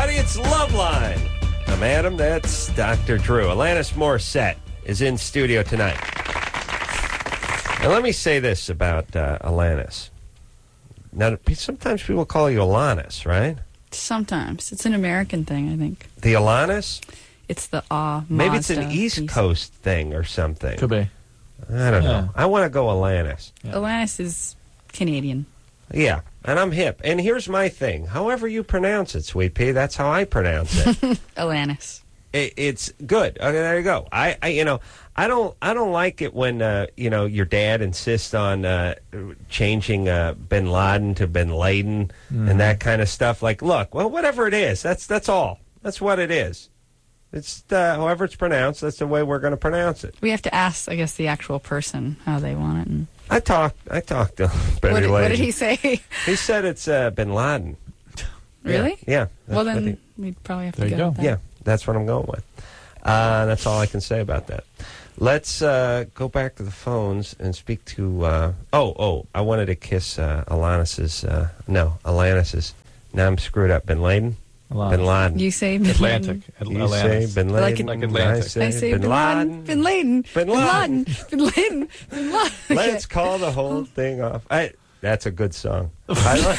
everybody. It's Loveline. I'm Adam. That's Dr. Drew. Alanis Morissette is in studio tonight. And let me say this about Alanis. Now, sometimes people call you Alanis, right? Sometimes. It's an American thing, I think. The Alanis? It's the Maybe it's an East Coast thing or something. Could be. I don't know. I want to go Alanis. Yeah. Alanis is Canadian. Yeah, and I'm hip. And here's my thing. However you pronounce it, Sweet Pea, that's how I pronounce it. Alanis. It's good. Okay, there you go. I don't like it when your dad insists on changing Bin Laden to Bin Laden and that kind of stuff. Like, look, well, whatever it is, that's all. That's what it is. It's however it's pronounced. That's the way we're going to pronounce it. We have to ask, I guess, the actual person how they want it. And I talked to Benny what did he say? He said it's Bin Laden. Really? Yeah. Well, then we'd probably have to go with that. Yeah, that's what I'm going with. That's all I can say about that. Let's go back to the phones and speak to... I wanted to kiss Alanis's... Now I'm screwed up. Bin Laden? Bin Laden. You say Bin Atlantic. Laden. You say Bin Laden. Like Atlantic. I say Bin Laden. Bin Laden. Bin Laden. Bin Laden. Bin Laden. Let's call the whole thing off. That's a good song. All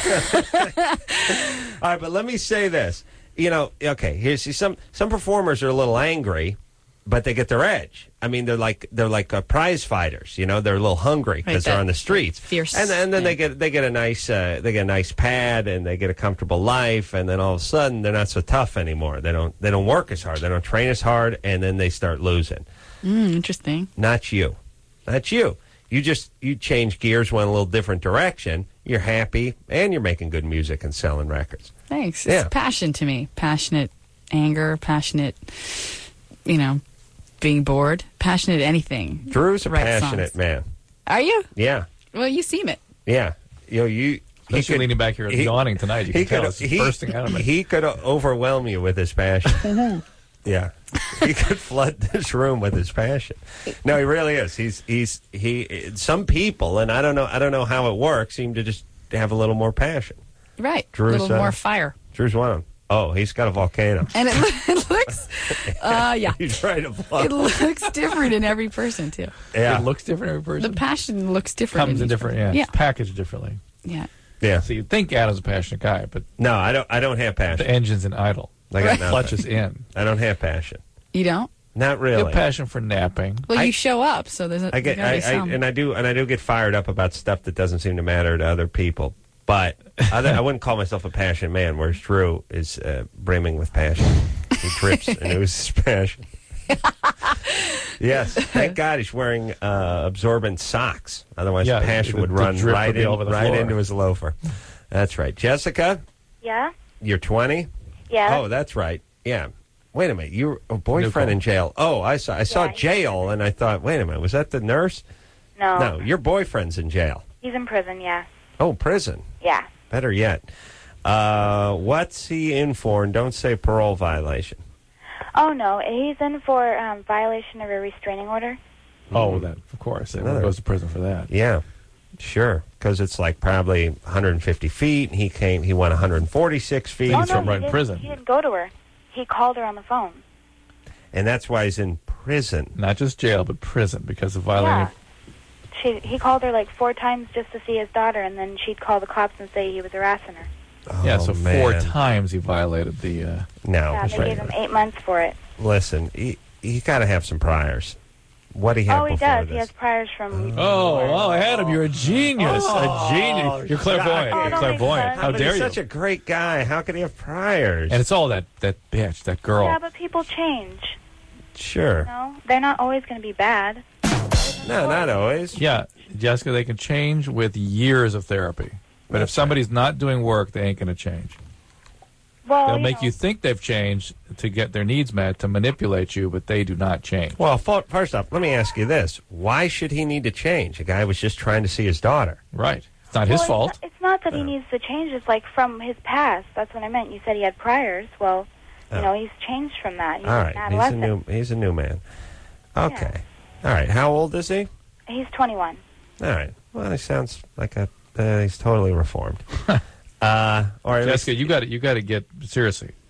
right, but let me say this. Here's some performers are a little angry, but they get their edge. I mean, they're like prize fighters. They're a little hungry because they're on the streets. Fierce. And then they get a nice pad and they get a comfortable life, and then all of a sudden they're not so tough anymore. They don't work as hard. They don't train as hard, and then they start losing. Interesting. Not you. You change gears, went a little different direction. You're happy, and you're making good music and selling records. Thanks. It's passion to me. Passionate anger, passionate, being bored, passionate anything. Drew's a passionate man. Are you? Yeah. Well, you seem it. Yeah. Especially leaning back here yawning tonight. You can tell it's bursting out of me. He could overwhelm you with his passion. Yeah. He could flood this room with his passion. No, he really is. Some people, and I don't know how it works, seem to just have a little more passion. Right. Drew's, a little more fire. Drew's one of them. Oh, he's got a volcano. And it looks, He's ready to blow. It looks different in every person, too. Yeah. It looks different in every person? The passion looks different. Comes in different, It's packaged differently. Yeah. Yeah. So you'd think Adam's a passionate guy, but... No, I don't have passion. The engine's an idle. Right. Clutches in. I don't have passion. You don't? Not really. You have passion for napping. Well, you show up, so there's I do get fired up about stuff that doesn't seem to matter to other people. But I wouldn't call myself a passionate man, whereas Drew is brimming with passion. He drips and oozes passion. Yes, thank God he's wearing absorbent socks. Otherwise, passion would run right into his loafer. That's right. Jessica? Yeah? You're 20? Yeah. Oh, that's right. Yeah. Wait a minute. You're a boyfriend in jail. Oh, I saw jail, and I thought, wait a minute. Was that the nurse? No. No, your boyfriend's in jail. He's in prison, yeah. Oh, prison. Yeah. Better yet. What's he in for? And don't say parole violation. Oh, no. He's in for violation of a restraining order. Oh, that, of course. Everyone goes to prison for that. Yeah. Sure. Because it's like probably 150 feet. He went 146 feet. He's from right in prison. He didn't go to her. He called her on the phone. And that's why he's in prison. Not just jail, but prison because of violating... Yeah. He called her like 4 times just to see his daughter, and then she'd call the cops and say he was harassing her. Oh, yeah, so man. 4 times he violated the... No. Yeah, they gave him 8 months for it. Listen, he got to have some priors. What do he have before does. this? He has priors from... Oh, Adam, you're a genius. A genius. You're clairvoyant. You're clairvoyant. How dare you? He's such a great guy. How could he have priors? And it's all that bitch, that girl. Yeah, but people change. Sure. No, they're not always going to be bad. No, not always. Yeah, Jessica, they can change with years of therapy. But if somebody's not doing work, they ain't going to change. Well, They'll make you think they've changed to get their needs met, to manipulate you, but they do not change. Well, first off, let me ask you this. Why should he need to change? A guy was just trying to see his daughter. Right. It's not his fault. It's not that he needs to change. It's like from his past. That's what I meant. You said he had priors. Well, he's changed from that. He's all right. He's a new man. Okay. Yeah. All right. How old is he? He's 21. All right. Well, he sounds like he's totally reformed. Or Jessica, you got to get seriously.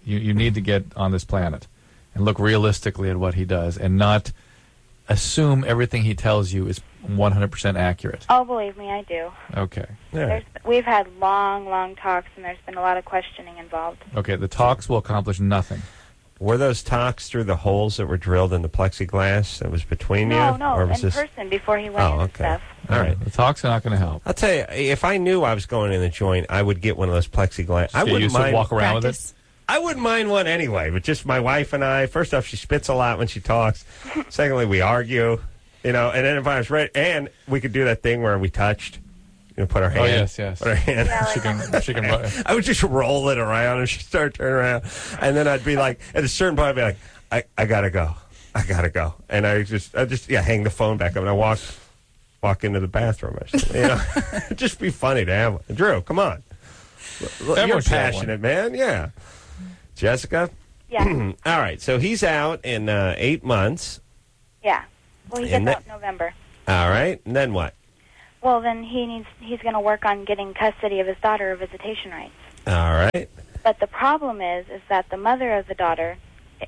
You need to get on this planet and look realistically at what he does and not assume everything he tells you is 100% accurate. Oh, believe me, I do. Okay. Yeah. We've had long talks, and there's been a lot of questioning involved. Okay, the talks will accomplish nothing. Were those talks through the holes that were drilled in the plexiglass that was between you? No, or in was this... person before he went Oh, in and okay. stuff. All right. The talks are not going to help. I'll tell you, if I knew I was going in the joint, I would get one of those plexiglass. I You wouldn't used to mind. walk around with it. Practice. I wouldn't mind one anyway, but just my wife and I. First off, she spits a lot when she talks. Secondly, we argue, and then if I was ready, and we could do that thing where we touched, put our hand. Oh, yes. Put our hand. Yeah, She can. I would just roll it around, and she'd start turning around, and then I'd be like, at a certain point, I'd be like, I gotta go, and I just hang the phone back up, and I walk into the bathroom. It'd just be funny to have one. Drew, come on. You're Everyone should have passionate, man. Yeah. Jessica? Yeah. All right. So he's out in 8 months. Yeah. Well, he And gets out in November. All right. And then what? Well, then he's going to work on getting custody of his daughter or visitation rights. All right. But the problem is that the mother of his daughter,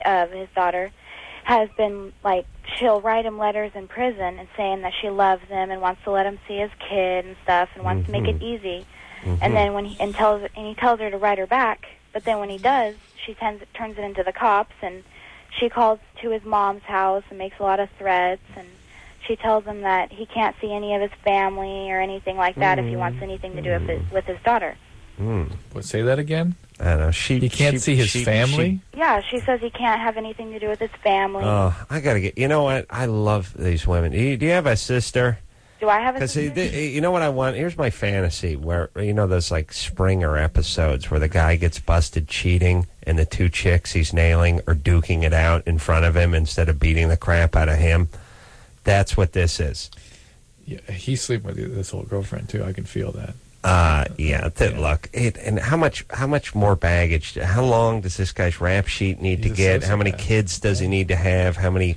has been like, she'll write him letters in prison and saying that she loves him and wants to let him see his kid and stuff and wants to make it easy. And then when he tells her to write her back, but then when he does, she turns it into the cops, and she calls to his mom's house and makes a lot of threats, and she tells him that he can't see any of his family or anything like that if he wants anything to do with his daughter. What, say that again? I don't know. He can't see his family? Yeah, she says he can't have anything to do with his family. Oh, I got to get... You know what? I love these women. Do you have a sister? Do I have a Because sister? you know what I want? Here's my fantasy where, those like Springer episodes where the guy gets busted cheating and the two chicks he's nailing are duking it out in front of him instead of beating the crap out of him. That's what this is. Yeah, he's sleeping with this old girlfriend, too. I can feel that. Look, and how much more baggage? How long does this guy's rap sheet need to He's a get? How many sociopath. kids does he need to have? How many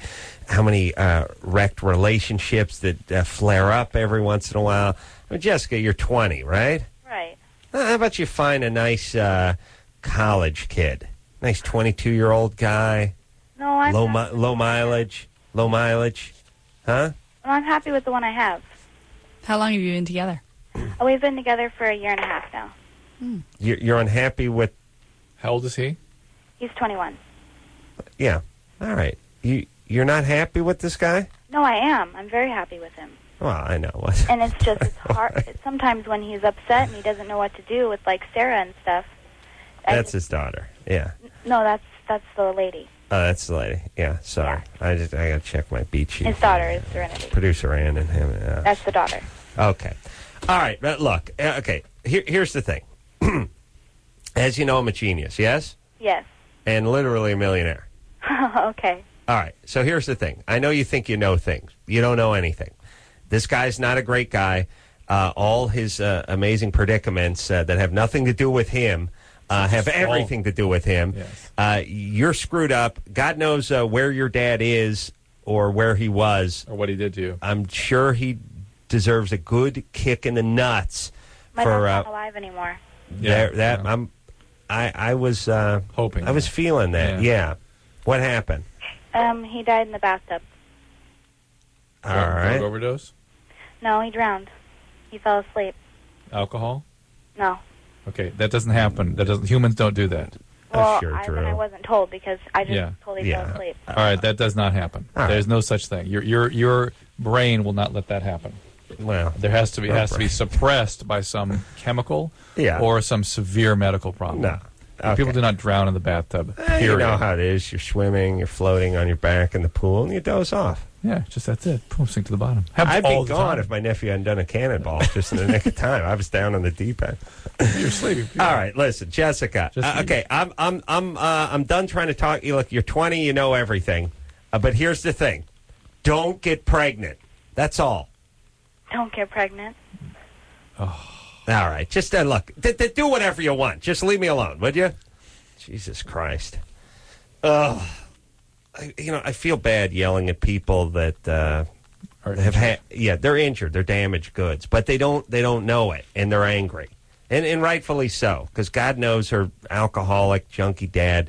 wrecked relationships that flare up every once in a while? I mean, Jessica, you're 20, right? Right. How about you find a nice college kid, nice 22-year-old guy, No, I'm not. low mileage, huh? Well, I'm happy with the one I have. How long have you been together? We've been together for a year and a half now. You're unhappy with? How old is he? He's 21. Yeah. All right. You're not happy with this guy? No, I am. I'm very happy with him. Well, I know. And it's hard. Sometimes when he's upset and he doesn't know what to do with, like, Sarah and stuff. That's his daughter. Yeah. No, that's the lady. Oh, that's the lady. Yeah. Sorry. I got to check my beat sheet. His daughter is Serenity. Producer Ann and him. That's the daughter. Okay. All right. But look. Okay. Here's the thing. As you know, I'm a genius. Yes. Yes. And literally a millionaire. Okay. All right. So here's the thing. I know you think you know things. You don't know anything. This guy's not a great guy. All his amazing predicaments that have nothing to do with him have everything to do with him. Yes. You're screwed up. God knows where your dad is or where he was. Or what he did to you. I'm sure he deserves a good kick in the nuts. My for dad's not alive anymore. I was hoping. I was feeling that. Yeah. What happened? He died in the bathtub. All right. Drug overdose? No, he drowned. He fell asleep. Alcohol? No. Okay, that doesn't happen. Humans don't do that. Well, sure, I Drew. wasn't told because I just Yeah. totally fell asleep. All right, that does not happen. All right. There's no such thing. Your brain will not let that happen. Well, There has to be suppressed by some chemical or some severe medical problem. no. Okay. People do not drown in the bathtub. Period. You know how it is. You're swimming, you're floating on your back in the pool, and you doze off. Yeah, just that's it. Boom, sink to the bottom. I'd Happens all be the gone time. if my nephew hadn't done a cannonball just in the nick of time. I was down on the deep end. You're sleeping. All right, listen, Jessica. Okay, I'm done trying to talk. You look, you're 20, you know everything, but here's the thing: don't get pregnant. That's all. Don't get pregnant. All right, just look. Do whatever you want. Just leave me alone, would you? Jesus Christ. I feel bad yelling at people that have had. Yeah, they're injured. They're damaged goods, but they don't know it, and they're angry, and rightfully so, because God knows her alcoholic, junkie dad,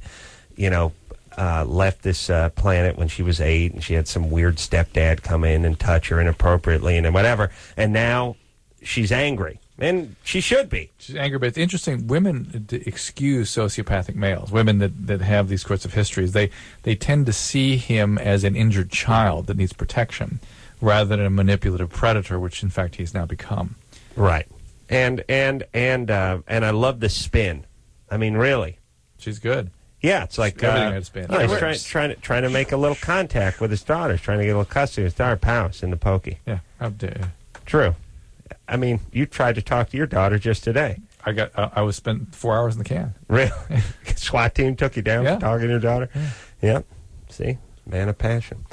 left this planet when she was 8, and she had some weird stepdad come in and touch her inappropriately and whatever, and now she's angry. And she should be. She's angry, but it's interesting. Women excuse sociopathic males. Women that have these sorts of histories, they tend to see him as an injured child that needs protection, rather than a manipulative predator, which in fact he's now become. Right. And I love the spin. I mean, really. She's good. Yeah, it's like everything had spin. He's trying to make a little contact with his daughter. He's trying to get a little custody of his daughter. Pounce in the pokey. Yeah, how dare you. True. I mean, you tried to talk to your daughter just today. I was spent 4 hours in the can. Really? SWAT team took you down for talking to your daughter? Yeah. Yep. See? Man of passion.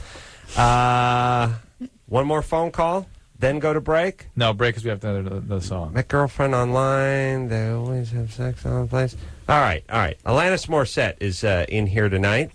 One more phone call, then go to break? No, break because we have the song. My girlfriend online, they always have sex on the place. All right. Alanis Morissette is in here tonight.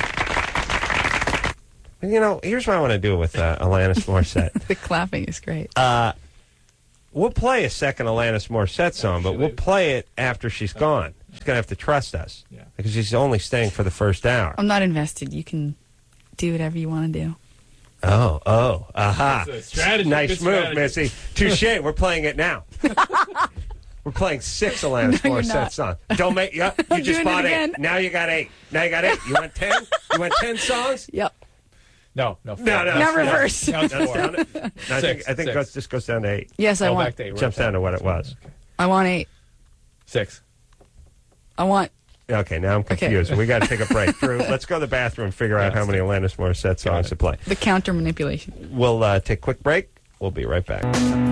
Here's what I want to do with Alanis Morissette. The clapping is great. We'll play a second Alanis Morissette song, but we'll play it after she's gone. She's going to have to trust us because she's only staying for the first hour. I'm not invested. You can do whatever you want to do. Oh, aha. Strategy. Nice move, Missy. Touche. We're playing it now. We're playing 6 Alanis Morissette songs. Don't make, you just bought 8. Now you got 8. You want 10? You want 10 songs? Yep. No. Now reverse. Now it's 4. I think it just goes down to 8. Yes, I want. Back to 8. Jumps down to what it was. Okay. I want 8. 6. I want. Okay, now I'm confused. We got to take a break. Drew, let's go to the bathroom and figure out how many Alanis Morissette songs to play. The counter manipulation. We'll take a quick break. We'll be right back.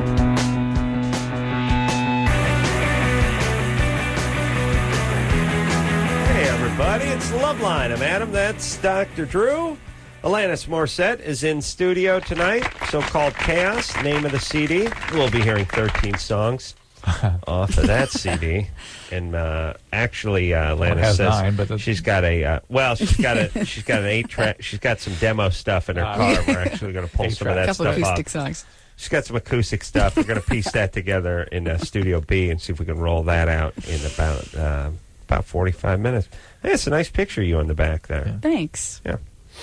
Hey, everybody. It's Loveline. I'm Adam. That's Dr. Drew. Alanis Morissette is in studio tonight. So-called Chaos, name of the CD. We'll be hearing 13 songs off of that CD. And actually, Alanis says 9, but she's got a she's got an 8-track. She's got some demo stuff in her car. We're actually going to pull some of that stuff. A couple acoustic songs. She's got some acoustic stuff. We're going to piece that together in Studio B and see if we can roll that out in about 45 minutes. Hey, it's a nice picture of you on the back there. Yeah. Thanks. Yeah.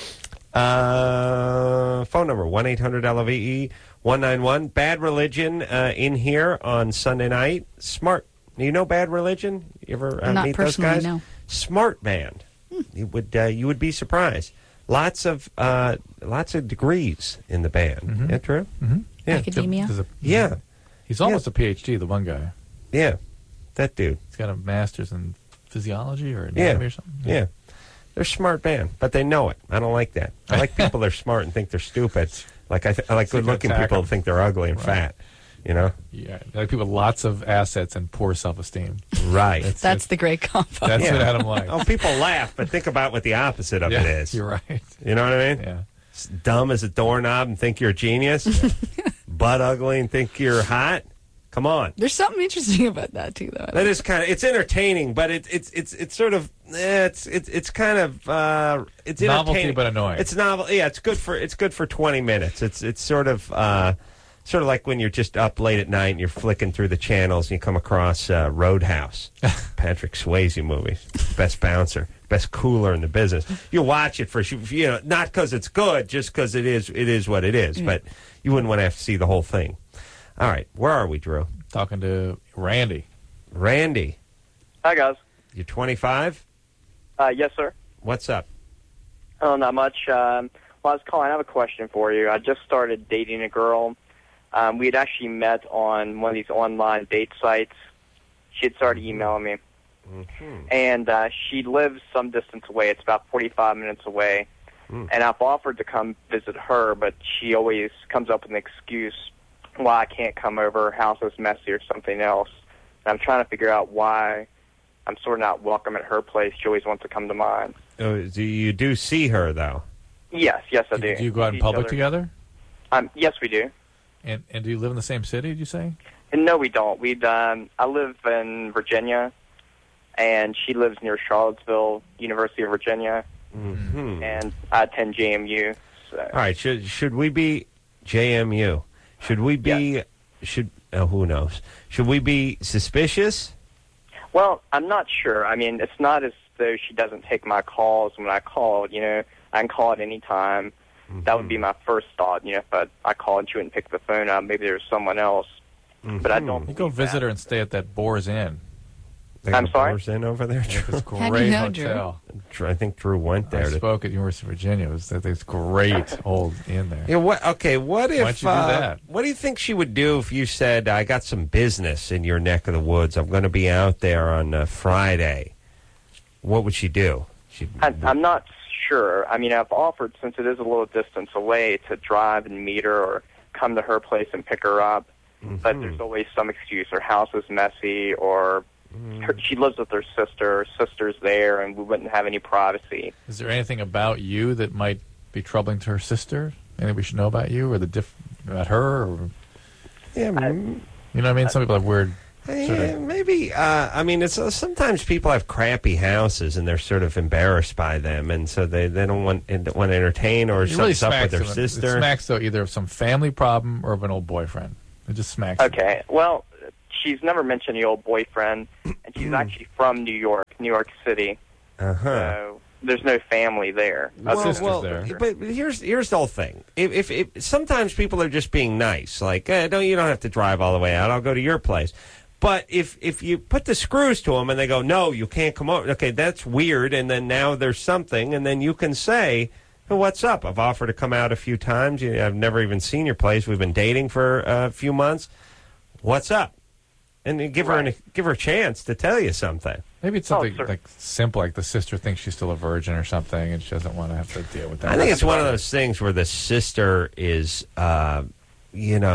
Phone number 1-800-LOVE-191. Bad Religion in here on Sunday night. Smart. You know Bad Religion? You ever Not meet those guys? No. Smart band. You would be surprised. Lots of degrees in the band. Mm-hmm. Is that true? Mm-hmm. Yeah. Academia. Yeah. He's almost a PhD. The one guy. Yeah. That dude. He's got a master's in physiology or anatomy or something. Yeah. They're a smart band, but they know it. I don't like that. I like people that are smart and think they're stupid. Like I like good-looking people that think they're ugly and fat. Yeah, like people with lots of assets and poor self-esteem. Right. That's the great combo. That's what Adam likes. Oh, people laugh, but think about what the opposite of it is. You're right. You know what I mean? Yeah. Dumb as a doorknob and think you're a genius. Butt ugly and think you're hot. Come on. There's something interesting about that too, though. That is it's entertaining, but it's sort of it's kind of it's novelty but annoying. It's novel. Yeah, it's good for 20 minutes. It's sort of like when you're just up late at night and you're flicking through the channels and you come across Roadhouse, Patrick Swayze movie, best bouncer, best cooler in the business. You watch it for not because it's good, just because it is what it is. But you wouldn't want to have to see the whole thing. All right, where are we, Drew? Talking to Randy. Randy. Hi, guys. You're 25? Yes, sir. What's up? Oh, not much. Well, I was calling. I have a question for you. I just started dating a girl. We had actually met on one of these online date sites. She had started emailing me. Mm-hmm. And she lives some distance away. It's about 45 minutes away. And I've offered to come visit her, but she always comes up with an excuse why I can't come over, her house is messy or something else. And I'm trying to figure out why I'm sort of not welcome at her place. She always wants to come to mine. Oh, you do see her, though? Yes, I do. Do you go out in public together? Yes, we do. And do you live in the same city, did you say? And no, we don't. I live in Virginia, and she lives near Charlottesville, University of Virginia. Mm-hmm. And I attend JMU. So. All right, should we be JMU? Should we be who knows? Should we be suspicious? Well, I'm not sure. I mean, it's not as though she doesn't take my calls when I call. You know, I can call at any time. That would be my first thought. You know, if I called and she wouldn't pick the phone up, maybe there's someone else. But I don't. You go visit her and stay at that Boar's Inn. I'm sorry? Boar's Inn over there. It's a How do you great know, Drew? hotel. I think Drew went there. I spoke at University of Virginia. It's great old inn there. Yeah, what? Okay, what if? Why'd you do that? What do you think she would do if you said, "I got some business in your neck of the woods. I'm going to be out there on Friday"? What would she do? I'm not sure. I mean, I've offered, since it is a little distance away, to drive and meet her or come to her place and pick her up. But there's always some excuse. Her house is messy, or she lives with her sister. Her sister's there, and we wouldn't have any privacy. Is there anything about you that might be troubling to her sister? Anything we should know about you, or about her? Or, Yeah, you know what I mean? Some people have weird. maybe. I mean, it's sometimes people have crappy houses and they're sort of embarrassed by them, and so they don't want to entertain, or It really something's up with smacks their It sister. smacks though either of some family problem or of an old boyfriend. It just smacks. Okay, well, she's never mentioned the old boyfriend, and she's actually from New York City. So there's no family there. Sister's there. But here's the whole thing. If sometimes people are just being nice, like, you don't have to drive all the way out. I'll go to your place. But if you put the screws to them and they go, no, you can't come over. Okay, that's weird. And then now there's something, and then you can say, well, what's up? I've offered to come out a few times. I've never even seen your place. We've been dating for a few months. What's up? And you give her a chance to tell you something. Maybe it's something like simple, like the sister thinks she's still a virgin or something, and she doesn't want to have to deal with that. I think it's one of those things where the sister is, like in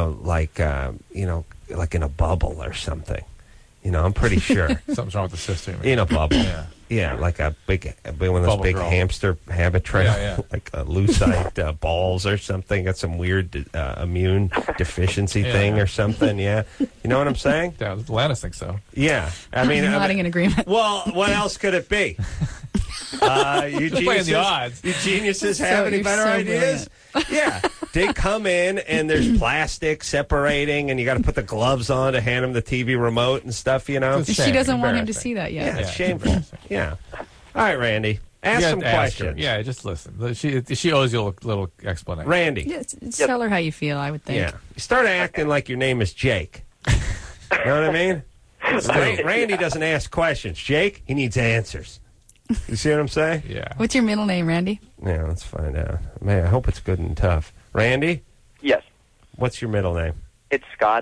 a bubble or something. I'm pretty sure. Something's wrong with the sister. You mean. In a bubble. Yeah. Yeah, like one of those Bubble big girl. hamster habit trail, Yeah. like lucite balls or something. Got some weird immune deficiency thing or something. Yeah, you know what I'm saying? Yeah, Lannis thinks so. Yeah, I mean, I'm nodding in agreement. Well, what else could it be? You playing the odds. You geniuses have any you're better so ideas? Yeah, they come in and there's plastic separating, and you got to put the gloves on to hand them the TV remote and stuff. It's She doesn't want him to embarrassing. see that yet. Yeah, it's shameful. Yeah. All right, Randy. Ask You some have to ask her. questions. Yeah, just listen. She owes you a little explanation. Randy. Yeah, tell her how you feel, I would think. Yeah. You start acting like your name is Jake. You know what I mean? Randy doesn't ask questions. Jake, he needs answers. You see what I'm saying? Yeah. What's your middle name, Randy? Yeah, let's find out. Man, I hope it's good and tough. Randy, Yes, what's your middle name? it's Scott.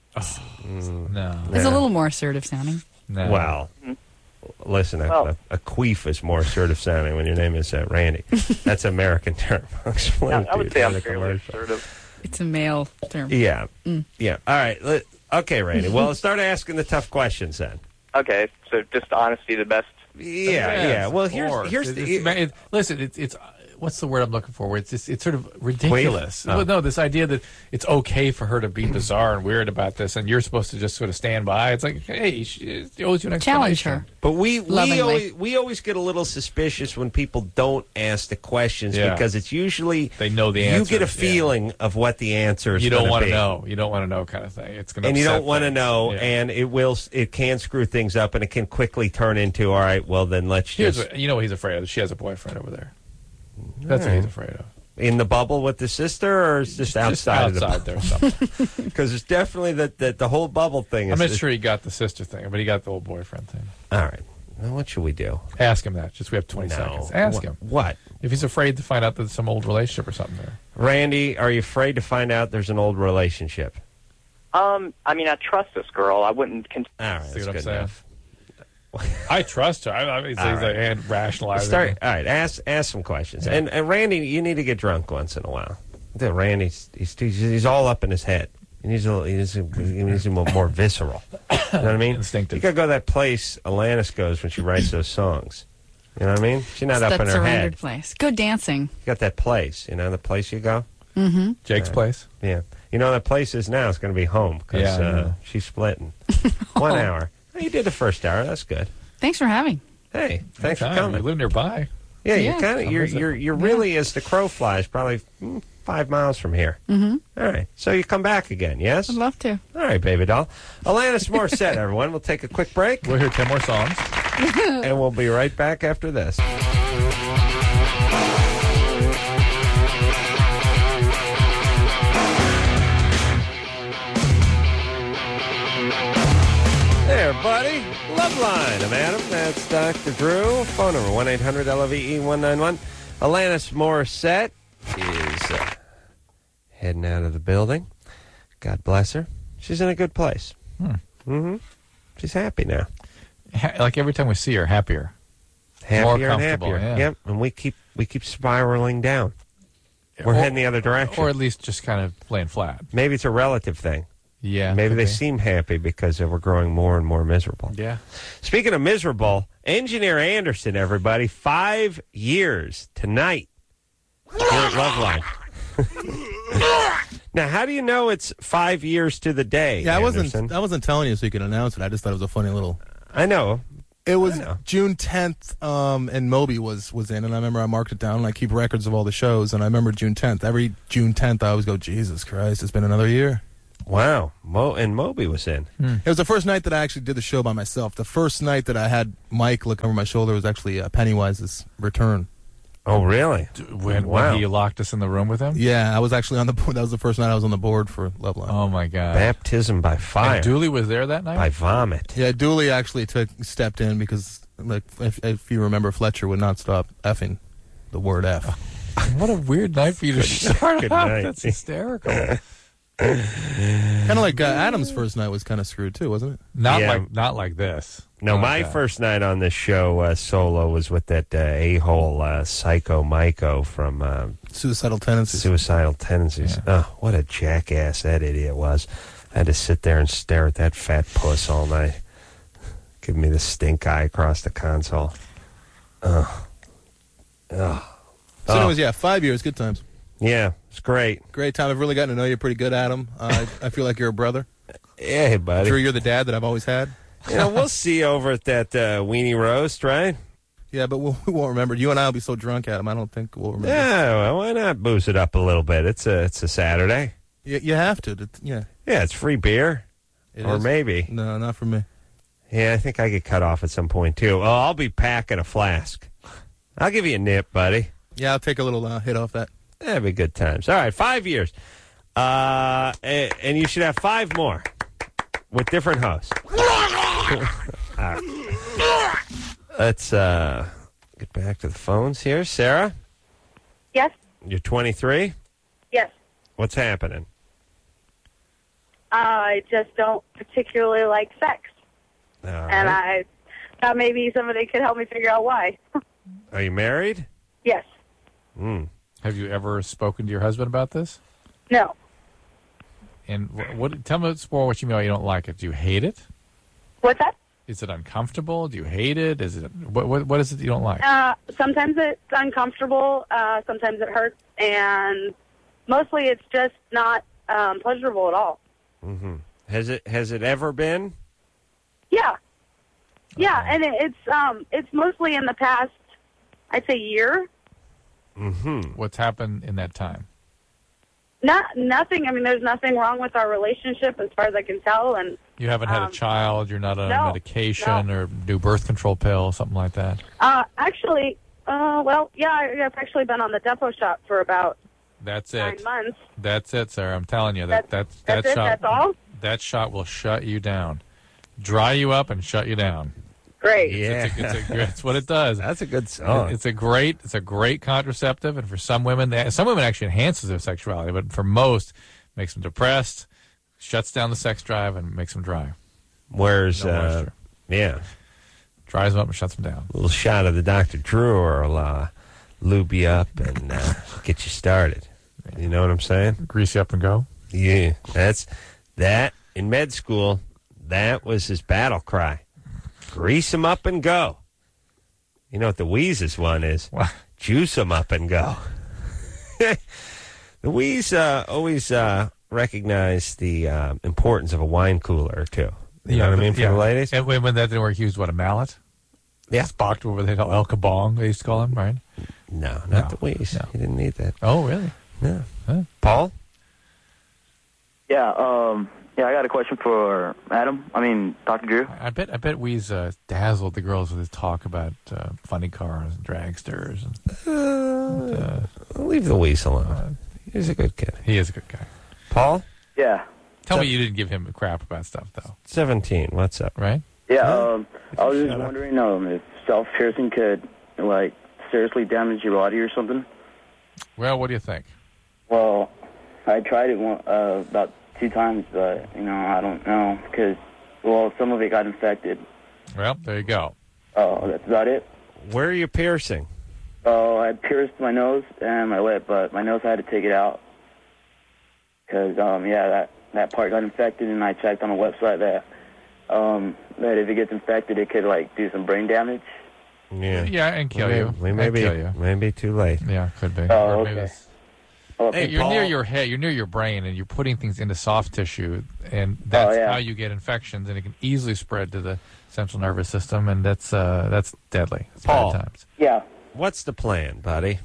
No. It's a little more assertive sounding. No. Well, listen, Well- a queef is more assertive sounding when your name is Randy. That's an American term. I'll explain it I to would you say during I'm the fairly commercial. assertive. It's a male term. Yeah. Yeah. All right. Okay, Randy. Well, start asking the tough questions then. Okay, so just honesty, the best. Yeah, Yes, yeah. Well, of course. here's listen. It's what's the word I'm looking for? Where it's sort of ridiculous. Oh. Well, no, this idea that it's okay for her to be bizarre and weird about this, and you're supposed to just sort of stand by. It's like, hey, she owes you an Challenge explanation. her. But we Lovingly. always get a little suspicious when people don't ask the questions Yeah. because it's usually They know the You answer, get a yeah. feeling of what the answer is. You don't want want to know. You don't want to know, kind of thing. It's going to and you don't want to know, and it can screw things up, and it can quickly turn into, all right, well then let's Here's just what, you know what he's afraid of. She has a boyfriend over there. That's what he's afraid of. in the bubble with the sister, or it's just outside Just outside there or something. because it's definitely that the whole bubble thing. I'm Is, not sure he got the sister thing, but he got the old boyfriend thing. All right, well, what should we do? Ask him that. Just we have 20 seconds. Ask him What? if he's afraid to find out that there's some old relationship or something there. Randy, are you afraid to find out there's an old relationship? I mean, I trust this girl. I wouldn't. All right, See that's what I'm good saying? enough. I trust her. I mean, he's All like, right. and rationalizing. All right, ask some questions. Yeah. And Randy, you need to get drunk once in a while. Randy's he's all up in his head. He needs a more visceral. You know what I mean? Instinctive. You gotta go to that place Alanis goes when she writes those songs. You know what I mean? She's not up That in her surrendered head. place. Go dancing. You got that place. You know the place you go. Jake's place. Yeah. You know that place is now. It's going to be home because Yeah, I know. she's splitting. 1 hour. Oh, you did the first hour. That's good. Thanks for having. Hey, thanks for Anytime. coming. You live nearby. Yeah, Yeah. you're kind of you're really, as the crow flies, probably 5 miles from here. Mm-hmm. All right, so you come back again, yes? I'd love to. All right, baby doll. Alanis Morissette, everyone. We'll take a quick break, We'll hear 10 more songs. and we'll be right back after this. There, buddy. Loveline. I'm Adam. That's Dr. Drew. Phone number 1-800-LOVE-191. Alanis Morissette is heading out of the building. God bless her. She's in a good place. Mm-hmm. She's happy now. Like every time we see her, happier. Happier More and comfortable, happier. yeah. Yep. And we keep spiraling down. We're heading the other direction. Or at least just kind of laying flat. Maybe it's a relative thing. Yeah. Maybe could they be. seem happy because we're growing more and more miserable. Yeah. Speaking of miserable, Engineer Anderson, everybody, 5 years tonight here at Loveline. Now, how do you know it's 5 years to the day? Yeah, Anderson? I wasn't telling you so you could announce it. I just thought it was a funny little. I know. It was know. June 10th, and Moby was in, and I remember I marked it down, and I keep records of all the shows, and I remember June 10th. Every June 10th, I always go, Jesus Christ, it's been another year. Wow. And Moby was in. It was the first night that I actually did the show by myself. The first night that I had Mike look over my shoulder was actually Pennywise's return. Oh, really? When he locked us in the room with him? Yeah, I was actually on the board. That was the first night I was on the board for Loveline. Oh, my God. Baptism by fire. And Dooley was there that night? By vomit. Yeah, Dooley actually stepped in because, like, if you remember, Fletcher would not stop effing the word F. What a weird night for you to start Good off. night. That's hysterical. Kind of like Adam's first night was kind of screwed too, wasn't it? Not like this. No, Not my like that. first night on this show solo was with that a-hole Psycho Myco from Suicidal tendencies. Suicidal Tendencies. Yeah. Oh, what a jackass that idiot was. I had to sit there and stare at that fat puss all night. Give me the stink eye across the console. So anyways, yeah, 5 years, good times. Yeah, it's great. Great time. I've really gotten to know you pretty good, Adam. I feel like you're a brother. Hey, buddy. Drew, you're the dad that I've always had. We'll see you over at that weenie roast, right? Yeah, but we won't remember. You and I will be so drunk, Adam. I don't think we'll remember. Yeah, well, why not booze it up a little bit? It's a Saturday. You have to. Yeah. Yeah, it's free beer. It Or is. maybe. No, not for me. Yeah, I think I get cut off at some point, too. Oh, I'll be packing a flask. I'll give you a nip, buddy. Yeah, I'll take a little hit off that. That'd be good times. All right, 5 years. And you should have 5 more with different hosts. All right. Let's get back to the phones here. Sarah, Yes. you're 23. Yes. What's happening? I just don't particularly like sex, All and right. I thought maybe somebody could help me figure out why. Are you married? Yes. Have you ever spoken to your husband about this? No. And tell me more what you mean by you don't like it. Do you hate it? What's that? Is it uncomfortable? Do you hate it? Is it what is it that you don't like? Sometimes it's uncomfortable. Sometimes it hurts, and mostly it's just not pleasurable at all. Mm-hmm. Has it ever been? Yeah. Yeah, and it's mostly in the past, I'd say, year. Mm-hmm. What's happened in that time? Nothing. I mean, there's nothing wrong with our relationship as far as I can tell, and You haven't had a child. You're not on no, medication no. or new birth control pill, something like that. actually, I've actually been on the depot shot for about That's 9 it. months. That's it, sir. I'm telling you That's that it? shot. That's all? That shot will shut you down, dry you up, and shut you down. Great. Yeah. It's what it does. That's a good song. It's a great contraceptive, and for some women actually enhances their sexuality, but for most, makes them depressed, shuts down the sex drive, and makes them dry. Where's No moisture. yeah, Dries them up and shuts them down. a little shot of the Dr. Drew will lube you up and get you started. You know what I'm saying? Grease you up and go. Yeah, that's that in med school. That was his battle cry. Grease him up and go. You know what the Wheezes one is? What? Juice him up and go. The Wheeze always recognize the importance of a wine cooler, too. You know what I mean for the ladies? And when that didn't work, he used, what, a mallet? Yeah. Spock, over there, El Kabong, they used to call him, right? No, not the Wheeze. No. You didn't need that. Oh, really? No. Huh? Paul? Yeah, I got a question for Dr. Drew. I bet Wheeze dazzled the girls with his talk about funny cars and dragsters. Leave the Wheeze alone. He's a good kid. He is a good guy. Paul? Yeah. Tell me you didn't give him crap about stuff, though. 17. What's up? Right? Yeah, I was just wondering if self-piercing could, seriously damage your body or something. Well, what do you think? Well, I tried it about 2 times, but, I don't know, because, some of it got infected. Well, there you go. Oh, that's about it? Where are you piercing? Oh, I pierced my nose and my lip, but my nose I had to take it out. Because, that part got infected, and I checked on a website that if it gets infected, it could, do some brain damage. Yeah, and kill you. We may be too late. Yeah, could be. Oh, Or maybe okay. Hey, you're Paul. near your head, you're near your brain, and you're putting things into soft tissue, and that's how you get infections, and it can easily spread to the central nervous system, and that's deadly. It's Paul. bad times. Yeah. What's the plan, buddy?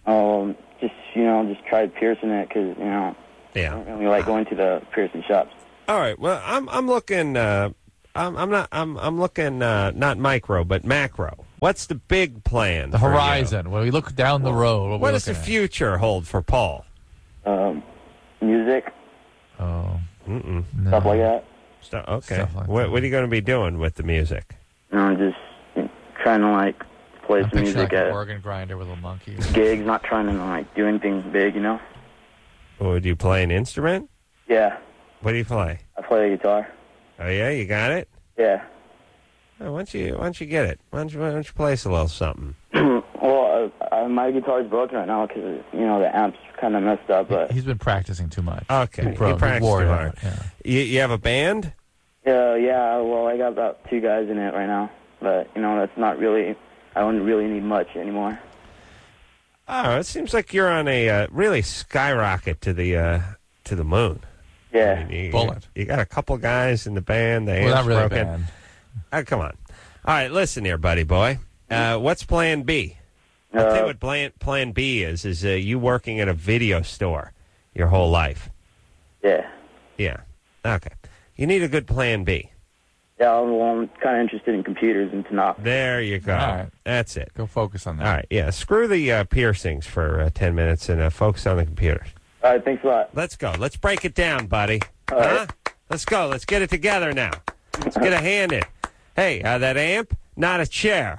Just tried piercing it because, I don't really like going to the piercing shops. All right. Well, I'm looking. I'm looking not micro but macro. What's the big plan? The for you? horizon. When we look down the road, What does the future hold for Paul? Music, Oh, no. stuff like that. Okay. Stuff like What that. are you going to be doing with the music? Just trying to play I'm some picturing music an at organ grinder with a monkey. gigs, not trying to do anything big, Would you play an instrument? Yeah, What do you play? I play the guitar. Oh yeah, you got it. Yeah. Oh, why don't you get it? Why don't you play us a little something? Well, my guitar's broken right now because the amp's kind of messed up. But He's been practicing too much. Okay, He broke- you he practice wore too it hard. out, yeah. You have a band? yeah. Well, I got about 2 guys in it right now, but that's not really. I don't really need much anymore. Oh, it seems like you're on a really skyrocket to the moon. Yeah. I mean, Bullet. You got a couple guys in the band. The Well, amp's not really broken. bad. Oh, come on. All right, listen here, buddy boy. What's Plan B? I'll tell you what plan B is you working at a video store your whole life. Yeah. Yeah. Okay. You need a good Plan B. Yeah. I'm kind of interested in computers and to not. There you go. All right. That's it. Go focus on that. All right. Yeah. Screw the piercings for 10 minutes and focus on the computers. All right. Thanks a lot. Let's go. Let's break it down, buddy. All right. Let's go. Let's get it together now. Let's get a hand in. Hey, that amp, not a chair.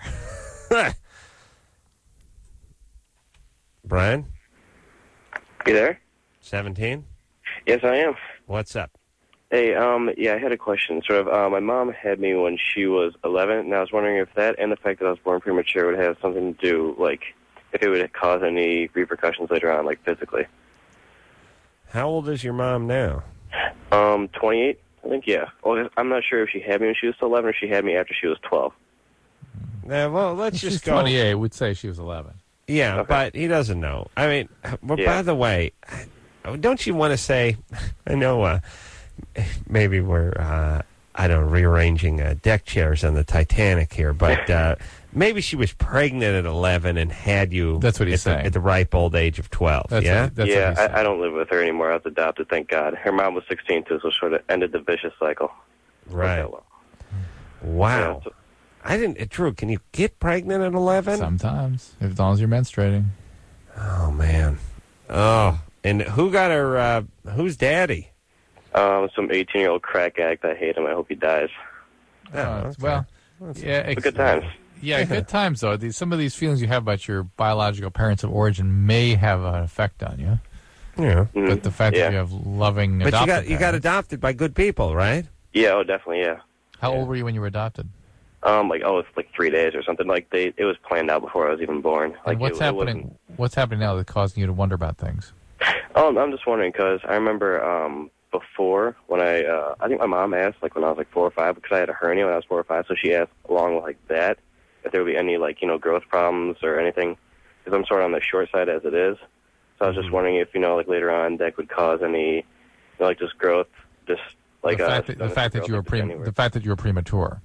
Brian? You there? 17? Yes, I am. What's up? Hey, I had a question. My mom had me when she was 11, and I was wondering if that and the fact that I was born premature would have something to do, if it would cause any repercussions later on, physically. How old is your mom now? 28, I think, yeah. Well, I'm not sure if she had me when she was 11 or she had me after she was 12. Well, let's She's just go. 28. We'd say she was 11. Yeah, Okay. but he doesn't know. I mean, well, Yeah. by the way, don't you want to say, I know maybe we're, rearranging deck chairs on the Titanic here, but maybe she was pregnant at 11 and had you That's what he's saying. At the ripe old age of 12, That's yeah? what he said. I don't live with her anymore. I was adopted, thank God. Her mom was 16, too, so sort of ended the vicious cycle. Right. Okay, well. Wow. Yeah, I didn't, Drew, can you get pregnant at 11? Sometimes, as long as you're menstruating. Oh, man. Oh, and who got her, who's daddy? some 18-year-old crack addict. I hate him. I hope he dies. Oh, okay. Well, yeah, But good times. Yeah, good times though. Some of these feelings you have about your biological parents of origin may have an effect on you. Yeah. Mm, But the fact yeah. that you have loving But adopted you got parents- adopted by good people, right? Yeah, oh, definitely, yeah. How old were you when you were adopted? It's 3 days or something. It was planned out before I was even born. And what's happening? What's happening now that's causing you to wonder about things? I'm just wondering because I remember before when I think my mom asked when I was 4 or 5 because I had a hernia when I was 4 or 5, so she asked along with that if there would be any growth problems or anything because I'm sort of on the short side as it is. So I was just wondering if later on that could cause any just growth, just the fact that you were premature.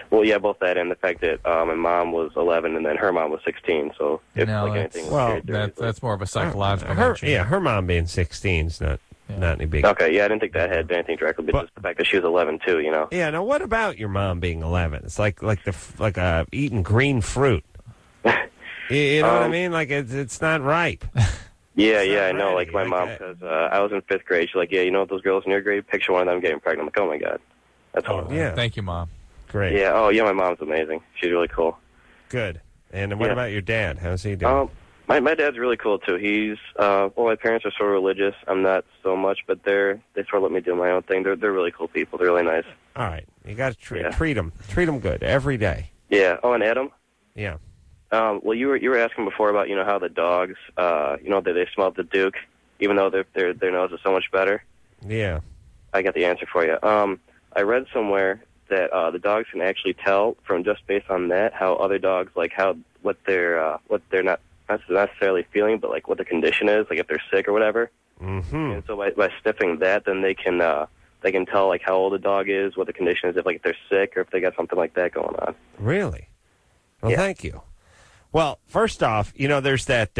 Well, yeah, both that and the fact that my mom was 11 and then her mom was 16. So if No, like that's- anything, well, That's more of a psychological Her, nature. yeah, her mom being 16 is not any big. Okay, yeah, I didn't think that had anything directly, but But- just the fact that she was 11 too, you know. Yeah. Now, what about your mom being 11? It's like eating green fruit. You know what I mean? Like it's not ripe. Yeah, It's yeah, not I know. ready. Like my Like, mom, because I was in 5th grade. She's like, yeah, you know what those girls in your grade? Picture one of them getting pregnant. I'm like, oh my god, that's horrible. Yeah. Thank you, Mom. Great. Yeah. Oh, yeah. My mom's amazing. She's really cool. Good. And what Yeah. about your dad? How's he doing? My dad's really cool too. He's well, my parents are sort of religious. I'm not so much, but they sort of let me do my own thing. They're really cool people. They're really nice. All right. You got to Yeah. treat them good every day. Yeah. Oh, and Adam. Yeah. Well, you were asking before about how the dogs that they smell the Duke, even though their nose is so much better. Yeah. I got the answer for you. I read somewhere that the dogs can actually tell from just based on that how other dogs what they're not necessarily feeling, but like what the condition is, like if they're sick or whatever. Mm-hmm. And so by sniffing that, then they can tell like how old the dog is, what the condition is, if they're sick or if they got something like that going on. Really? Well, Yeah. thank you. Well, first off, there's that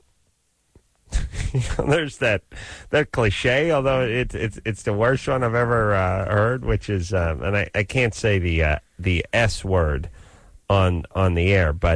there's that cliche, although it's the worst one I've ever heard, which is and I can't say the S word on the air, but